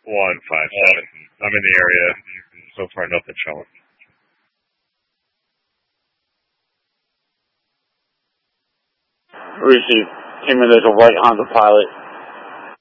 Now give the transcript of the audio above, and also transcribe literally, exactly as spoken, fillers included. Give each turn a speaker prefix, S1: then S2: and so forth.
S1: one five seven. I'm in the area. So far, nothing showing.
S2: Receive. Came in as a white Honda Pilot.